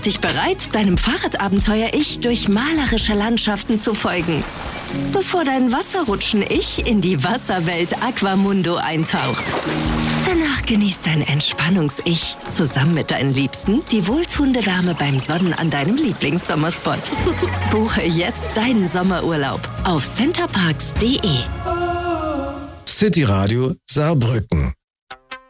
dich bereit, deinem Fahrradabenteuer-Ich durch malerische Landschaften zu folgen, bevor dein Wasserrutschen-Ich in die Wasserwelt Aquamundo eintaucht. Danach genießt dein Entspannungs-Ich zusammen mit deinen Liebsten die wohltuende Wärme beim Sonnen an deinem Lieblingssommerspot. Buche jetzt deinen Sommerurlaub auf centerparks.de. City Radio Saarbrücken.